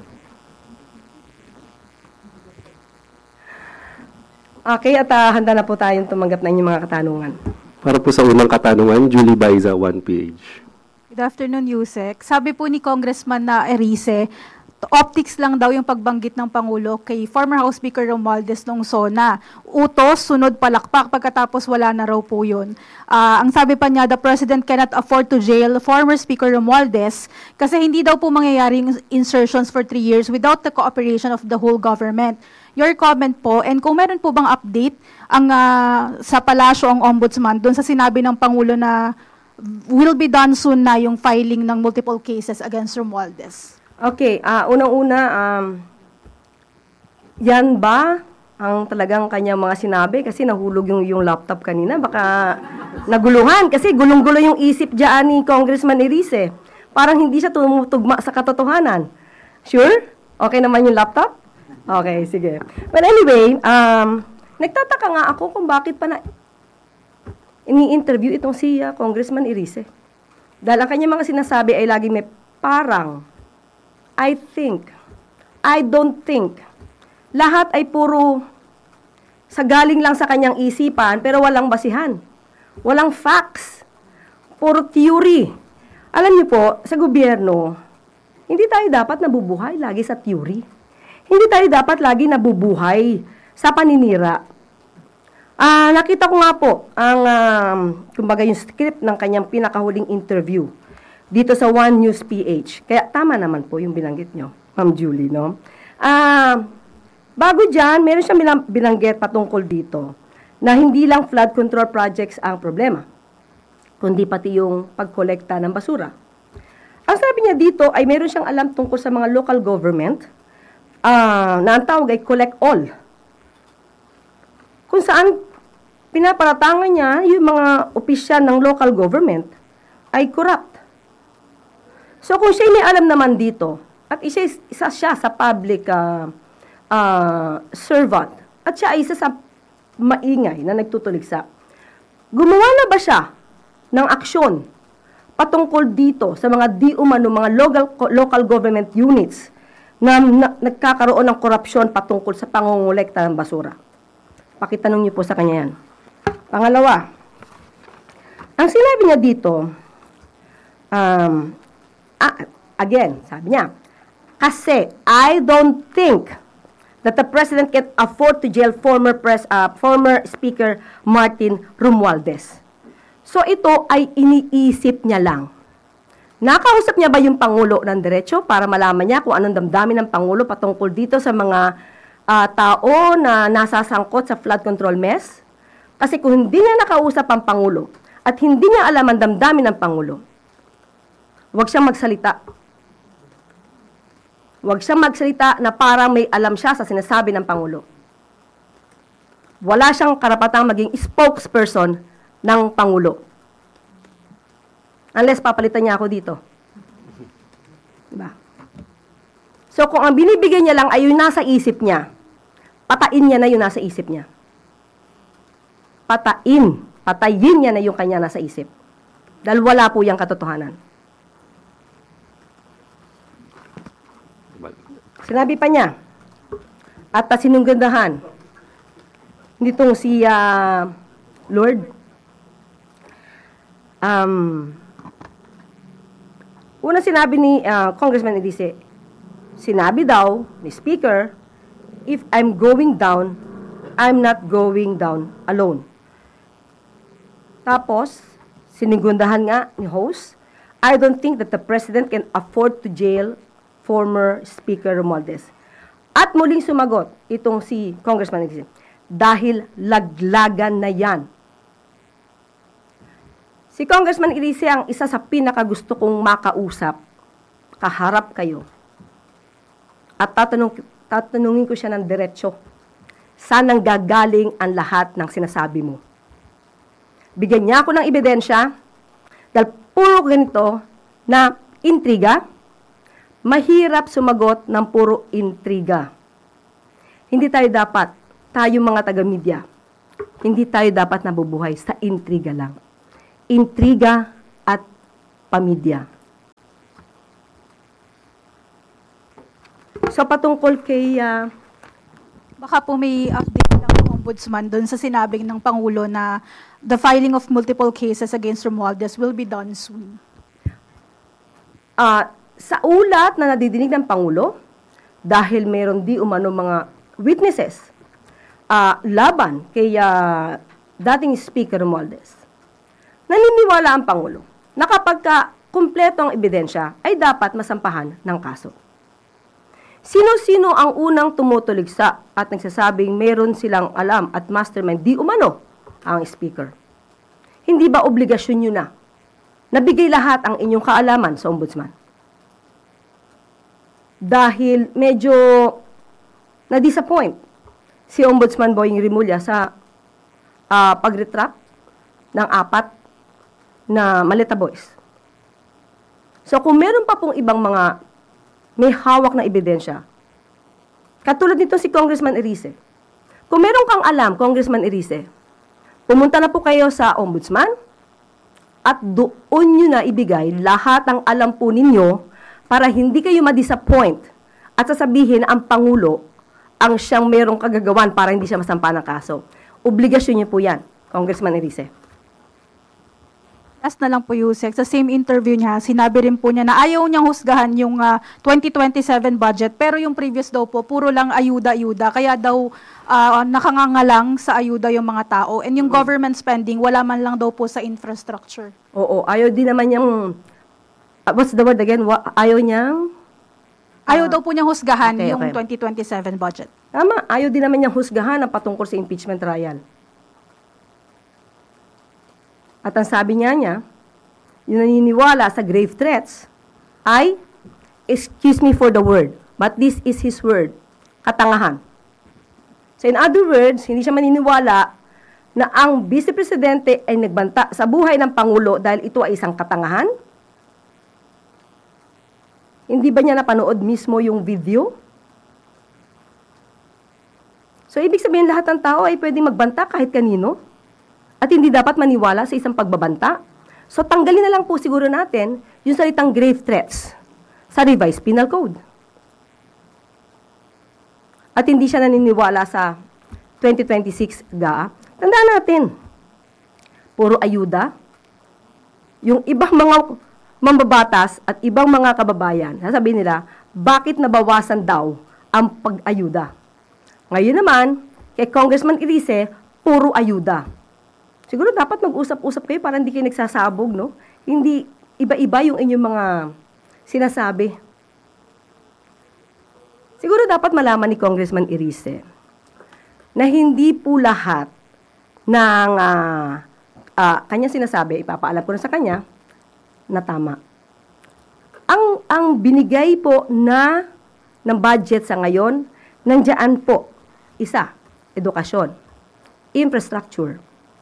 Okay, at handa na po tayong tumanggap na inyong mga katanungan. Para po sa unang katanungan, Julie Baiza, 1PH. Good afternoon, Yusek. Sabi po ni Congressman na Erice, optics lang daw yung pagbanggit ng Pangulo kay former House Speaker Romualdez nung SONA. Utos, sunod palakpak, pagkatapos wala na raw po yun. Ang sabi pa niya, the President cannot afford to jail former Speaker Romualdez kasi hindi daw po mangyayaring insertions for 3 years without the cooperation of the whole government. Your comment po, and kung meron po bang update ang sa palasyo ang ombudsman doon sa sinabi ng Pangulo na will be done soon na yung filing ng multiple cases against Romualdez? Okay, unang-una, yan ba ang talagang kanyang mga sinabi? Kasi nahulog yung laptop kanina. Baka naguluhan kasi gulong-gulo yung isip dyan ni Congressman Erice. Parang hindi siya tumutugma sa katotohanan. Sure? Okay naman yung laptop? Okay, sige. But anyway, nagtataka nga ako kung bakit pa na ini-interview itong si Congressman Erice. Dahil ang kanyang mga sinasabi ay lagi may parang, I think, I don't think. Lahat ay puro sa galing lang sa kanyang isipan pero walang basihan. Walang facts. Puro theory. Alam niyo po, sa gobyerno, hindi tayo dapat nabubuhay lagi sa theory. Hindi tayo dapat lagi nabubuhay sa paninira. Nakita ko nga po ang kumbaga yung script ng kanyang pinakahuling interview dito sa One News PH. Kaya tama naman po yung binanggit nyo, Ma'am Julie, no? Bago dyan, meron siyang binanggit patungkol dito na hindi lang flood control projects ang problema, kundi pati yung pagkolekta ng basura. Ang sabi niya dito ay meron siyang alam tungkol sa mga local government na ang tawag ay collect all. Kung saan pinaparatangan niya yung mga opisyal ng local government ay corrupt. So kung siya may alam naman dito, at isa siya sa public servant, at siya ay isa sa maingay na nagtutuligsa, gumawa na ba siya ng aksyon patungkol dito sa mga di umano mga local government units na nagkakaroon ng korupsyon patungkol sa pangongolekta ng basura? Pakitanong niyo po sa kanya yan. Pangalawa, ang sinabi niya dito, again, sabi niya, kasi I don't think that the President can afford to jail former Speaker Martin Romualdez. So ito ay iniisip niya lang. Nakausap niya ba yung Pangulo ng diretso para malaman niya kung anong damdamin ng Pangulo patungkol dito sa mga tao na nasasangkot sa flood control mess? Kasi kung hindi niya nakausap ang Pangulo at hindi niya alam ang damdamin ng Pangulo, huwag siyang magsalita. Huwag siyang magsalita na parang may alam siya sa sinasabi ng Pangulo. Wala siyang karapatang maging spokesperson ng Pangulo. Unless papalitan niya ako dito. Diba? So kung ang binibigay niya lang ay yung nasa isip niya, patain niya na yung nasa isip niya. Patayin niya na yung kanya nasa isip. Dahil wala po yung katotohanan. Sinabi pa niya, at sinunggandahan nitong si Lord, una sinabi ni Congressman Erice, sinabi daw ni Speaker, if I'm going down, I'm not going down alone. Tapos, sinigundahan nga ni host, I don't think that the President can afford to jail former Speaker Romualdez. At muling sumagot itong si Congressman Erice, dahil laglagan na yan. Si Congressman Erice ang isa sa pinakagusto kong makausap, kaharap kayo. At tatanungin ko siya ng diretsyo, saan nang gagaling ang lahat ng sinasabi mo? Bigyan niya ako ng ebidensya, dahil puro ganito na intriga, mahirap sumagot ng puro intriga. Hindi tayo mga taga-media, hindi tayo dapat nabubuhay sa intriga lang. Intriga at pamilya. So patungkol kay... Baka po may update lang ng Ombudsman doon sa sinabing ng Pangulo na the filing of multiple cases against Romualdez will be done soon. Sa ulat na nadidinig ng Pangulo, dahil meron di umano mga witnesses laban kay dating Speaker Romualdez, naniniwala ang Pangulo na kapag kumpleto ang ebidensya ay dapat masampahan ng kaso. Sino-sino ang unang tumutuligsa at nagsasabing meron silang alam at mastermind di umano ang Speaker? Hindi ba obligasyon nyo na nabigay lahat ang inyong kaalaman sa Ombudsman? Dahil medyo na-disappoint si Ombudsman Boying Rimulya sa pag-retract ng 4 na Maleta Boys. So kung meron pa pong ibang mga may hawak na ebidensya, katulad nito si Congressman Erice, kung meron kang alam, Congressman Erice, pumunta na po kayo sa Ombudsman at doon nyo na ibigay lahat ng alam po ninyo para hindi kayo ma-disappoint at sasabihin na ang Pangulo ang siyang merong kagagawan para hindi siya masampa ng kaso. Obligasyon niyo po yan, Congressman Erice. Last na lang po, Yusek, sa same interview niya, sinabi rin po niya na ayaw niyang husgahan yung 2027 budget, pero yung previous daw po, puro lang ayuda-ayuda, kaya daw nakangangalang sa ayuda yung mga tao. And yung government spending, wala man lang daw po sa infrastructure. Oo, ayaw din naman niyang, what's the word again? Ayaw niyang? Ayaw daw po niyang husgahan yung 2027 budget. Tama, ayaw din naman niyang husgahan ang patungkol sa impeachment trial. At ang sabi niya, yung naniniwala sa grave threats ay, excuse me for the word, but this is his word, katangahan. So in other words, hindi siya maniniwala na ang Vice Presidente ay nagbanta sa buhay ng Pangulo dahil ito ay isang katangahan? Hindi ba niya napanood mismo yung video? So ibig sabihin lahat ng tao ay pwedeng magbanta kahit kanino? At hindi dapat maniwala sa isang pagbabanta. So tanggalin na lang po siguro natin yung salitang grave threats sa revised penal code. At hindi siya naniniwala sa 2026 GAA. Tandaan natin, puro ayuda. Yung ibang mga mambabatas at ibang mga kababayan, sasabihin nila, bakit nabawasan daw ang pag-ayuda? Ngayon naman, kay Congressman Erice, puro ayuda. Siguro dapat mag-usap-usap kayo para hindi kayo nagsasabog, no? Hindi iba-iba yung inyong mga sinasabi. Siguro dapat malaman ni Congressman Erice na hindi po lahat ng kanya sinasabi, ipapaalam ko na sa kanya, na tama. Ang binigay po ng budget sa ngayon, nandiyan po, isa, edukasyon, infrastructure,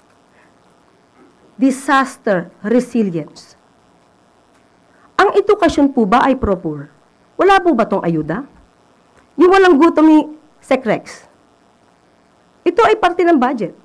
disaster resilience. Ang edukasyon po ba ay proper? Wala po ba itong ayuda? Yung walang gutom ni SecRex. Ito ay parte ng budget.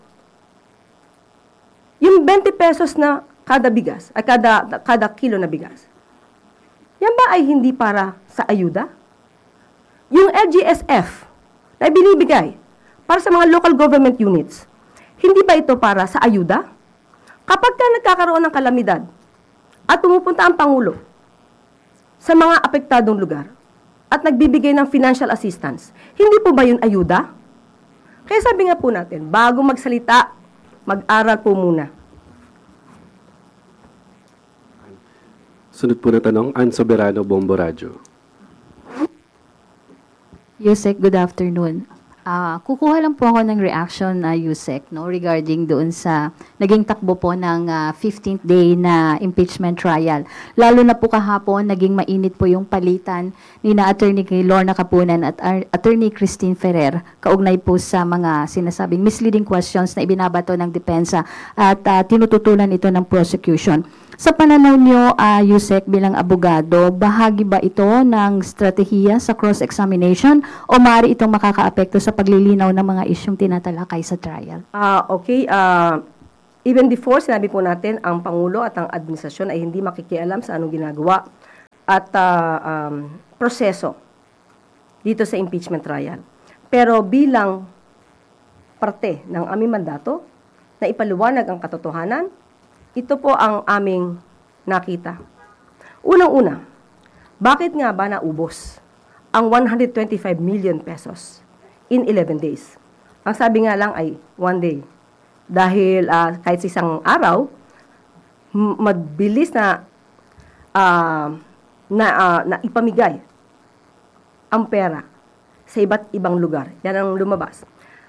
Yung 20 pesos na kada bigas, ay kada kilo na bigas. Yan ba ay hindi para sa ayuda? Yung LGSF na binibigay para sa mga local government units, hindi ba ito para sa ayuda? Kapag nagkakaroon ng kalamidad at pumupunta ang Pangulo sa mga apektadong lugar at nagbibigay ng financial assistance, hindi po ba yun ayuda? Kaya sabi nga po natin, bago magsalita, mag-aral po muna. Sunod po na tanong, Ann Soberano, Bombo Radio. Yusek, good afternoon. Kukuha lang po ako ng reaction na Yusek, no, regarding doon sa naging takbo po ng 15th day na impeachment trial. Lalo na po kahapon, naging mainit po yung palitan ni na Attorney Lorna Capunan at Attorney Christine Ferrer, kaugnay po sa mga sinasabing misleading questions na ibinabato ng depensa at tinututulan ito ng prosecution. Sa pananaw niyo, Yusek, bilang abogado, bahagi ba ito ng strategiya sa cross-examination o maaari itong makakaapekto sa paglilinaw ng mga isyong tinatalakay sa trial? Okay. Even before, sinabi po natin, ang Pangulo at ang administrasyon ay hindi makikialam sa anong ginagawa at proseso dito sa impeachment trial. Pero bilang parte ng aming mandato na ipaliwanag ang katotohanan, ito po ang aming nakita. Unang-una, bakit nga ba naubos ang 125 million pesos in 11 days? Ang sabi nga lang ay 1 day. Dahil kahit sa isang araw, mabilis na ipamigay ang pera sa iba't ibang lugar. Yan ang lumabas.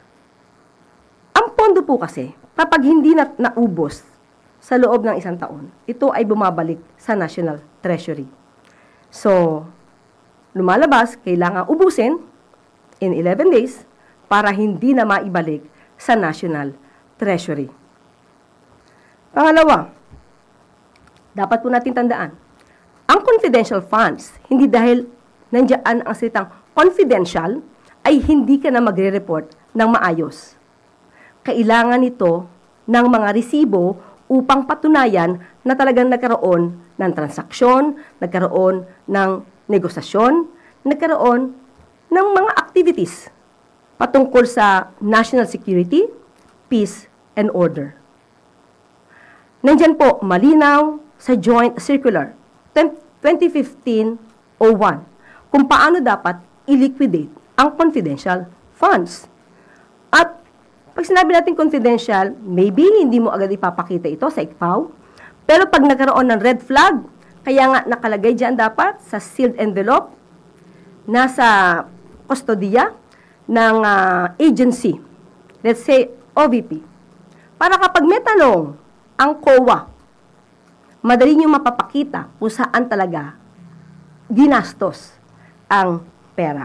Ang pondo po kasi, kapag hindi naubos sa loob ng isang taon, ito ay bumabalik sa National Treasury. So, lumalabas, kailangan ubusin in 11 days para hindi na maibalik sa National Treasury. Pangalawa, dapat po natin tandaan, ang confidential funds, hindi dahil nandiyan ang salitang confidential, ay hindi ka na magre-report ng maayos. Kailangan ito ng mga resibo upang patunayan na talagang nagkaroon ng transaksyon, nagkaroon ng negosasyon, nagkaroon ng mga activities patungkol sa national security, peace, and order. Nandyan po, malinaw sa Joint Circular 2015-01 kung paano dapat i-liquidate ang confidential funds. At pag sinabi natin confidential, maybe hindi mo agad ipapakita ito sa ICPAW, pero pag nagkaroon ng red flag, kaya nga nakalagay dyan dapat sa sealed envelope, nasa kustodiya ng agency, let's say OVP, para kapag may tanong ang COA, madali nyo mapapakita kung saan talaga ginastos ang pera.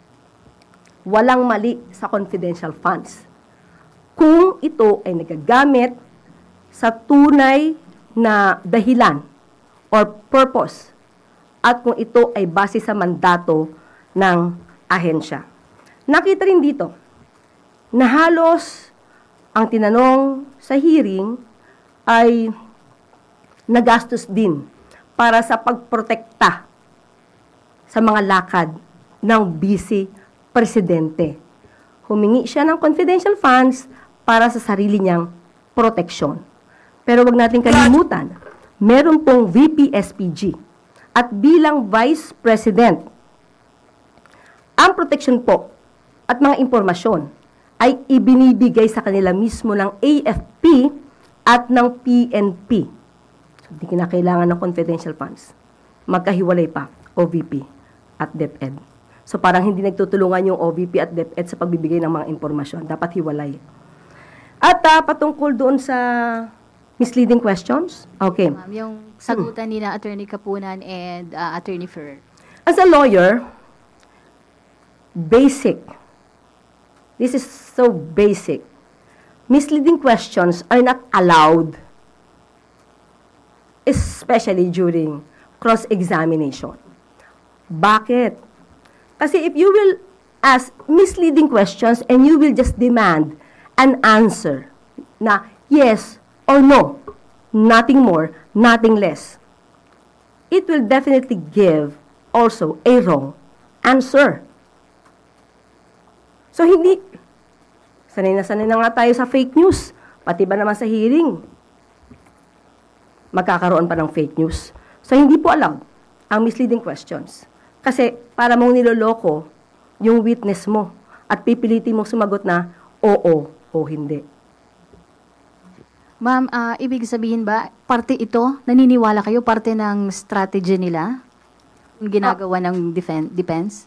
Walang mali sa confidential funds kung ito ay nagagamit sa tunay na dahilan or purpose at kung ito ay base sa mandato ng ahensya. Nakita rin dito na halos ang tinanong sa hearing ay nagastos din para sa pagprotekta sa mga lakad ng vice presidente. Humingi siya ng confidential funds para sa sarili niyang proteksyon. Pero wag natin kalimutan, meron pong VP-SPG at bilang Vice President, ang proteksyon po at mga impormasyon ay ibinibigay sa kanila mismo ng AFP at ng PNP. So, hindi kinakailangan ng confidential funds. Magkahiwalay pa, OVP at DepEd. So, parang hindi nagtutulungan yung OVP at DepEd sa pagbibigay ng mga impormasyon. Dapat hiwalay. At patungkol doon sa misleading questions. Okay. Ma'am, yung sagutan ni na Attorney Kapunan and Attorney Ferrer. As a lawyer, basic. This is so basic. Misleading questions are not allowed, especially during cross-examination. Bakit? Kasi if you will ask misleading questions and you will just demand an answer na yes or no, nothing more, nothing less, it will definitely give also a wrong answer. So hindi, sanay na nga tayo sa fake news, pati ba naman sa hearing, magkakaroon pa ng fake news. So hindi po allowed ang misleading questions. Kasi para mong niloloko yung witness mo at pipilitin mong sumagot na oo o hindi. Ma'am, ibig sabihin ba, parte ito, naniniwala kayo, parte ng strategy nila? Yung ginagawa ng defense?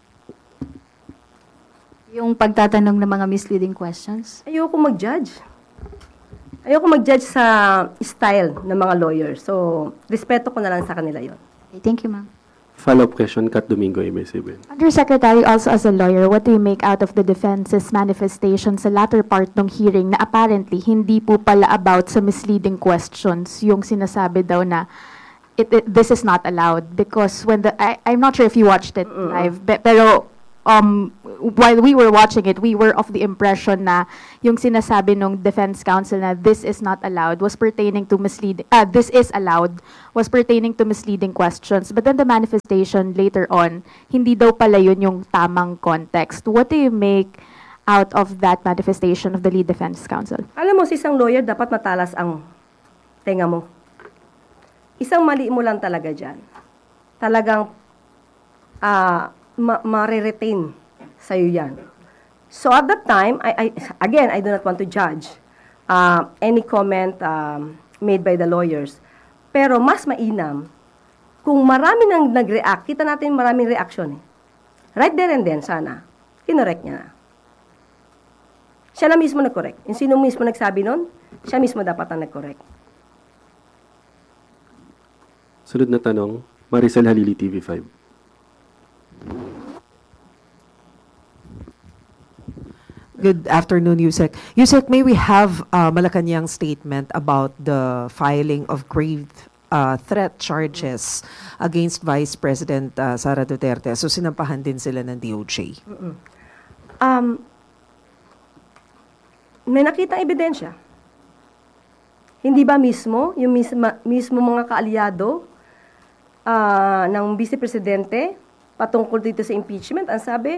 Yung pagtatanong ng mga misleading questions? Ayoko mag-judge. Ayoko mag-judge sa style ng mga lawyers. So, respeto ko na lang sa kanila yon. Okay, thank you, ma'am. Follow-up question, Kat Domingo, ABS-CBN. Undersecretary, also as a lawyer, what do you make out of the defense's manifestation sa latter part ng hearing na apparently hindi po pala about sa misleading questions, yung sinasabi daw na this is not allowed because when I'm not sure if you watched it live, pero while we were watching it, we were of the impression na yung sinasabi ng defense counsel na this is not allowed was pertaining to misleading, this is allowed was pertaining to misleading questions. But then the manifestation later on, hindi daw pala yun yung tamang context. What do you make out of that manifestation of the lead defense counsel? Alam mo, si isang lawyer, dapat matalas ang tenga mo. Isang mali mo lang talaga dyan. Talagang ma-retain sa'yo yan. So at that time, I do not want to judge any comment made by the lawyers. Pero mas mainam, kung marami nang nag-react, kita natin maraming reaction. Right there and then, sana, kinorek niya na. Siya na mismo nag-correct. Yung sino mismo nagsabi nun, siya mismo dapat ang nag-correct. Sunod na tanong, Maricel Halili, TV5. Good afternoon, Yusek. Yusek, may we have Malacanang statement about the filing of grave threat charges against Vice President Sara Duterte? So sinampahan din sila ng DOJ. May nakita ebidensya. Hindi ba mismo, yung mismo mga kaalyado ng Vice Presidente patungkol dito sa impeachment, ang sabi,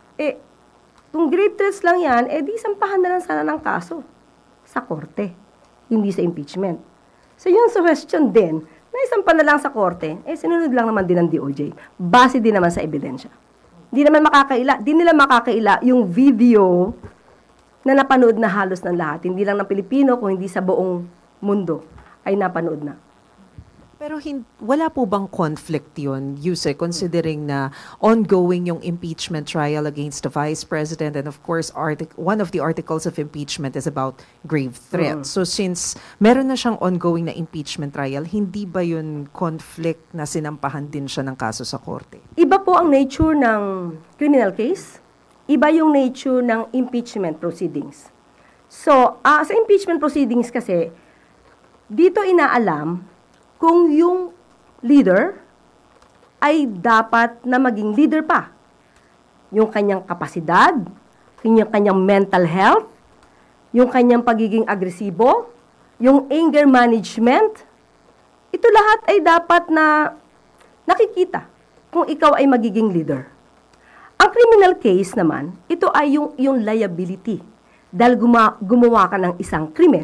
kung grave threats lang yan, di sampahan na lang sana ng kaso sa korte, hindi sa impeachment. So yung suggestion din, na isampa na lang sa korte, sinunod lang naman din ng DOJ. Base din naman sa ebidensya. Di nila makakaila yung video na napanood na halos ng lahat. Hindi lang ng Pilipino, kung hindi sa buong mundo ay napanood na. Pero wala po bang conflict yun, Yusek, considering na ongoing yung impeachment trial against the Vice President and of course, one of the articles of impeachment is about grave threats. So since meron na siyang ongoing na impeachment trial, hindi ba yun conflict na sinampahan din siya ng kaso sa korte? Iba po ang nature ng criminal case, iba yung nature ng impeachment proceedings. So, sa impeachment proceedings kasi, dito inaalam kung yung leader ay dapat na maging leader pa. Yung kanyang kapasidad, yung kanyang mental health, yung kanyang pagiging agresibo, yung anger management, ito lahat ay dapat na nakikita kung ikaw ay magiging leader. Ang criminal case naman, ito ay yung liability dahil gumawa ka ng isang krimen.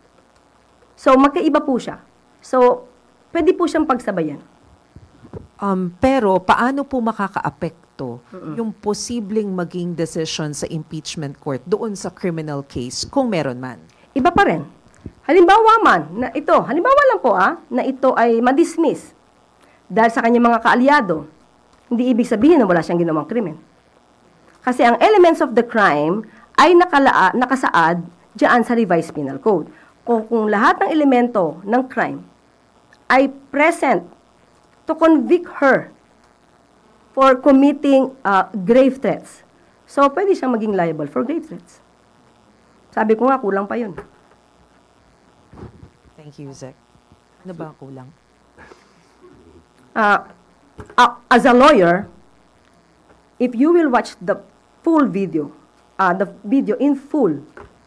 So, magkaiba po siya. So, pwede po siyang pagsabayan. Pero paano po makakaapekto yung posibleng maging decision sa impeachment court doon sa criminal case kung meron man? Iba pa rin. Halimbawa lang po na ito ay madismiss dahil sa kanyang mga kaalyado. Hindi ibig sabihin na wala siyang ginawang krimen. Kasi ang elements of the crime ay nakasaad diyan sa revised penal code. Kung lahat ng elemento ng crime ay present to convict her for committing grave threats. So, pwede siyang maging liable for grave threats. Sabi ko nga, kulang pa yun. Thank you, Zek. Ano ba kulang? As a lawyer, if you will watch the full video, the video in full,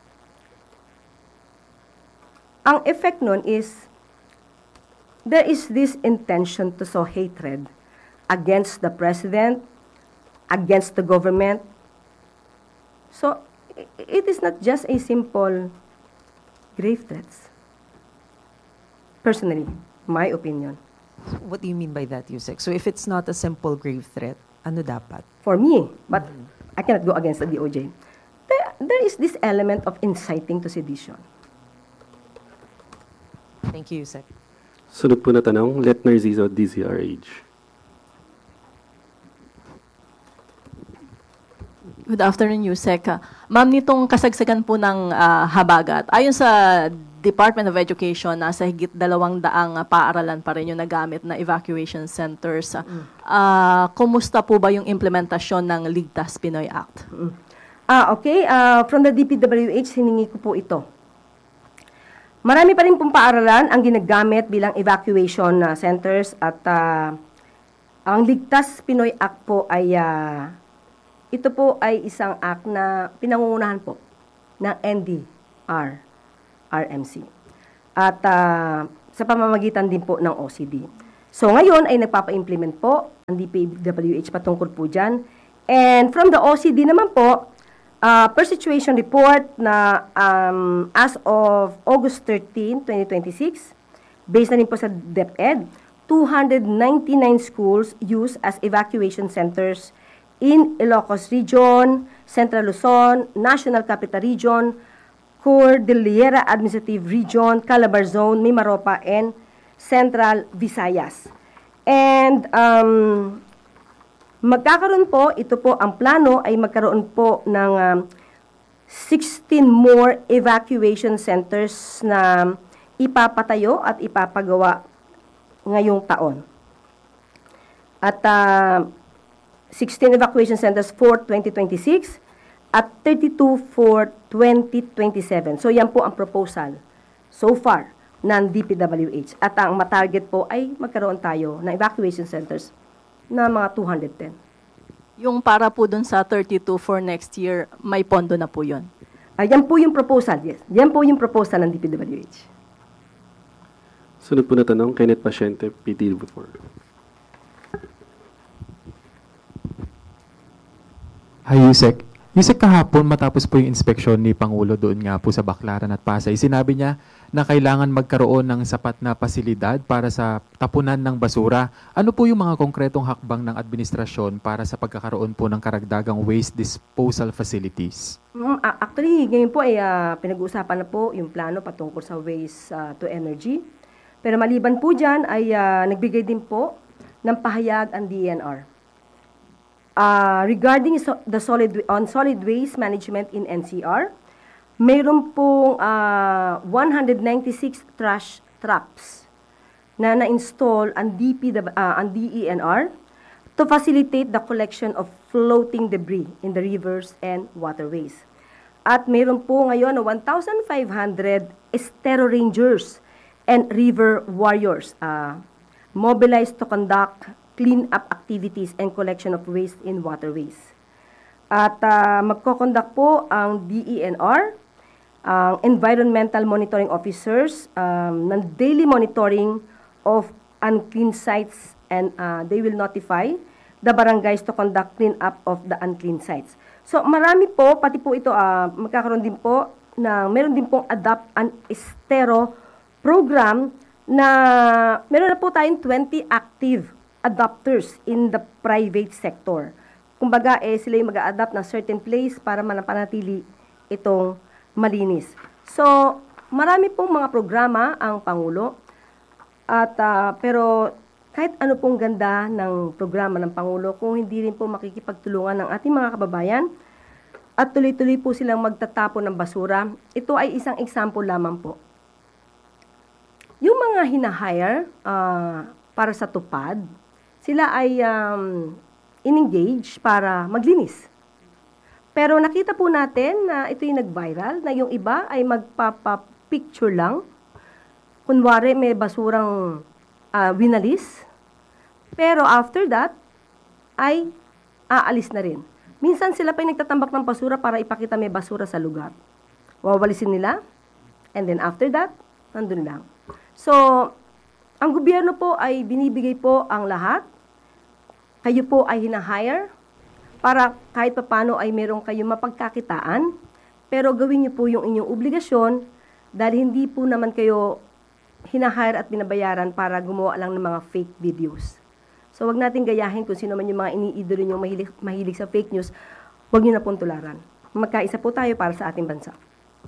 ang effect nun is there is this intention to sow hatred against the president, against the government. So, it is not just a simple grave threats. Personally, my opinion. What do you mean by that, Yusek? So if it's not a simple grave threat, ano dapat? For me, but I cannot go against the DOJ. There is this element of inciting to sedition. Thank you, Yusek. Sunod po na tanong, Let Narciso, DZRH. Good afternoon, Yusek. Ma'am, nitong kasagsagan po ng habagat, ayon sa Department of Education, nasa higit 200 paaralan pa rin yung nagamit na evacuation centers. Kumusta po ba yung implementasyon ng Ligtas Pinoy Act? Okay. From the DPWH, hiningi ko po ito. Marami pa rin pong paaralan ang ginagamit bilang evacuation centers at ang Ligtas Pinoy Act po ay ito po ay isang act na pinangungunahan po ng NDR. RMC. At sa pamamagitan din po ng OCD. So ngayon ay nagpapa-implement po ang DPWH patungkol po dyan. And from the OCD naman po, per situation report na as of August 13, 2026, based na rin po sa DepEd, 299 schools used as evacuation centers in Ilocos Region, Central Luzon, National Capital Region, Cordillera Administrative Region, Calabar Zone, Mimaropa, and Central Visayas. And magkakaroon po, ito po ang plano ay magkaroon po ng 16 more evacuation centers na ipapatayo at ipapagawa ngayong taon. At 16 evacuation centers for 2026 at 32 for 2027. So yan po ang proposal so far ng DPWH. At ang matarget po ay magkaroon tayo ng evacuation centers na mga 210. Yung para po dun sa 32 for next year, may pondo na po yun? Yan po yung proposal, yes. Yan po yung proposal ng DPWH. Sunod po na tanong, Kenneth Pasyente, PTV4. Hi, Yusek. Yusek, kahapon matapos po yung inspeksyon ni Pangulo doon nga po sa Baclaran at Pasay, sinabi niya na kailangan magkaroon ng sapat na pasilidad para sa tapunan ng basura. Ano po yung mga konkretong hakbang ng administrasyon para sa pagkakaroon po ng karagdagang waste disposal facilities? Actually, ngayon po ay pinag-uusapan na po yung plano patungkol sa waste to energy. Pero maliban po dyan ay nagbigay din po ng pahayag ang DENR. Regarding the solid waste management in NCR, mayroon pong 196 trash traps na na-install ang DENR to facilitate the collection of floating debris in the rivers and waterways. At mayroon po ngayon 1,500 estero rangers and river warriors mobilized to conduct clean-up activities and collection of waste in waterways. At magko-conduct po ang DENR, ang environmental monitoring officers, ng daily monitoring of unclean sites, and they will notify the barangays to conduct clean-up of the unclean sites. So marami po, pati po ito, magkakaroon din po, meron din pong Adapt an Estero program na meron na po tayong 20 active adopters in the private sector. Kumbaga, sila yung mag-a-adapt na certain place para manapanatili itong malinis. So, marami pong mga programa ang Pangulo. At, pero, kahit ano pong ganda ng programa ng Pangulo, kung hindi rin po makikipagtulungan ng ating mga kababayan, at tuloy-tuloy po silang magtatapon ng basura, ito ay isang example lamang po. Yung mga hinahire para sa tupad, sila ay in-engage para maglinis. Pero nakita po natin na ito yung nag-viral, na yung iba ay magpapa-picture lang. Kunwari may basurang winalis. Pero after that, ay aalis na rin. Minsan sila pa yung nagtatambak ng basura para ipakita may basura sa lugar. Wawalisin nila, and then after that, nandun lang. So, ang gobyerno po ay binibigay po ang lahat. Kayo po ay hinahire para kahit papano ay meron kayong mapagkakitaan, pero gawin niyo po yung inyong obligasyon dahil hindi po naman kayo hinahire at binabayaran para gumawa lang ng mga fake videos. So wag natin gayahin kung sino man yung mga iniidolo yung mahilig sa fake news, wag niyo na pong tularan. Magkaisa po tayo para sa ating bansa.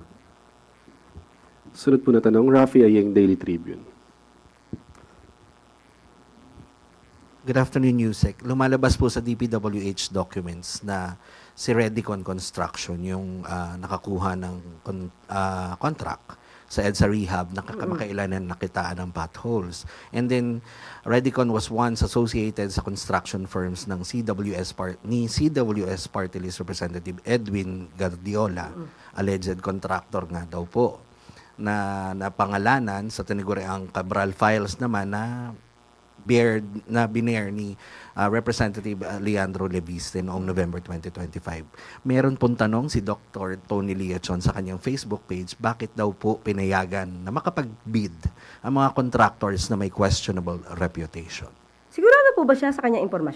Sunod po na tanong, Rafi Ayeng, Daily Tribune. Good afternoon, Yusek. Lumalabas po sa DPWH documents na si Redicon Construction yung nakakuha ng contract sa EDSA Rehab, nakamakailanan nakitaan ng potholes. And then, Redicon was once associated sa construction firms ng CWS Party List Representative Edwin Guardiola, alleged contractor nga daw po, na napangalanan sa tinaguriang Cabral Files naman na binair ni Representative Leandro Leviste noong November 2025. Meron pong tanong si Dr. Tony Liachon sa kanyang Facebook page, bakit daw po pinayagan na makapag-bid ang mga contractors na may questionable reputation? Sigurado po ba siya sa kanyang impormasyon?